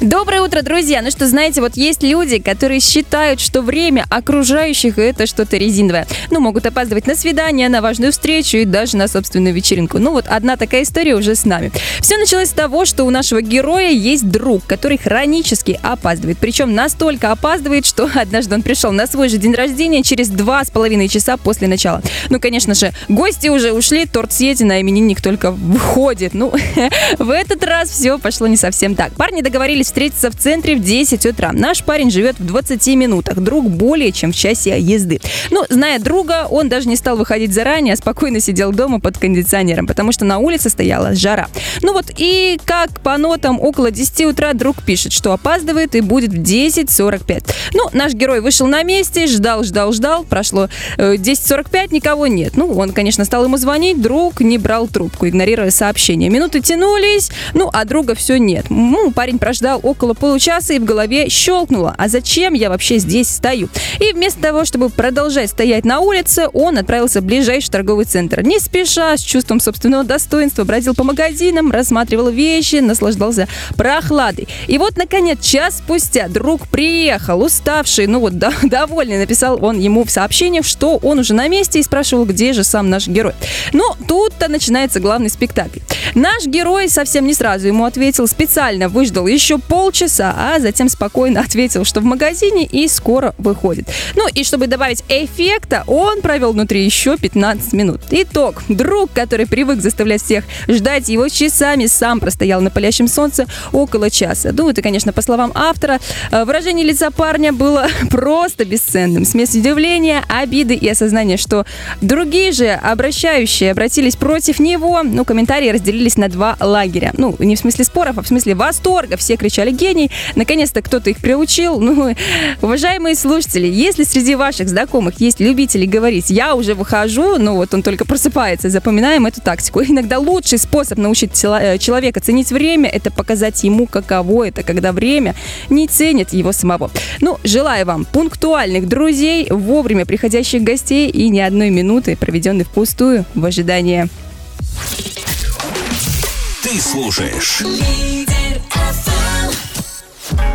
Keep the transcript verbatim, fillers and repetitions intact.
Доброе утро, друзья! Ну что, знаете, вот есть люди, которые считают, что время окружающих — это что-то резиновое. Ну, могут опаздывать на свидание, на важную встречу и даже на собственную вечеринку. Ну вот одна такая история уже с нами. Все началось с того, что у нашего героя есть друг, который хронически опаздывает. Причем настолько опаздывает, что однажды он пришел на свой же день рождения через два с половиной часа после начала. Ну, конечно же, гости уже ушли, торт съеден, а именинник только выходит. Ну, в этот раз все пошло не совсем так. Парни договорились встретиться в центре в десять утра. Наш парень живет в двадцати минутах, друг более чем в часе езды. Ну, зная друга, он даже не стал выходить заранее, а спокойно сидел дома под кондиционером, потому что на улице стояла жара. Ну вот и как по нотам около десяти утра друг пишет, что опаздывает и будет в десять сорок пять. Ну, наш герой вышел на месте, ждал, ждал, ждал, прошло э, десять сорок пять, никого нет. Ну, он, конечно, стал ему звонить, друг не брал трубку, игнорируя сообщения. Минуты тянулись, ну, а друга все нет. Ну, парень прождал около получаса и в голове щелкнуло. А зачем я вообще здесь стою? И вместо того, чтобы продолжать стоять на улице, он отправился в ближайший торговый центр. Не спеша, с чувством собственного достоинства, бродил по магазинам, рассматривал вещи, наслаждался прохладой. И вот, наконец, час спустя друг приехал, уставший, ну вот, да, довольный, написал он ему в сообщениях, что он уже на месте, и спрашивал, где же сам наш герой. Но тут-то начинается главный спектакль. Наш герой совсем не сразу ему ответил, специально выждал еще полчаса, а затем спокойно ответил, что в магазине и скоро выходит. Ну и чтобы добавить эффекта, он провел внутри еще пятнадцать минут. Итог. Друг, который привык заставлять всех ждать его часами, сам простоял на палящем солнце около часа. Ну, это, конечно, по словам автора, выражение лица парня было просто бесценным. Смесь удивления, обиды и осознания, что другие же обращающие обратились против него. Ну, комментарии разделились на два лагеря. Ну, не в смысле споров, а в смысле восторга. Все кричали «гений». Наконец-то кто-то их приучил. Ну, уважаемые слушатели, если среди ваших знакомых есть любители говорить «я уже выхожу», ну вот он только просыпается, запоминаем эту тактику. Иногда лучший способ научить человека ценить время — это показать ему, каково это, когда время не ценит его самого. Ну, желаю вам пунктуальных друзей, вовремя приходящих гостей и ни одной минуты, проведенной впустую в ожидании. Ты слушаешь